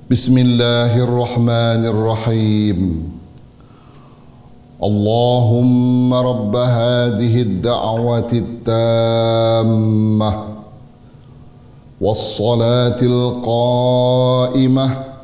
بسم الله الرحمن الرحيم. اللهم رب هذه الدعوة التامة والصلاة القائمة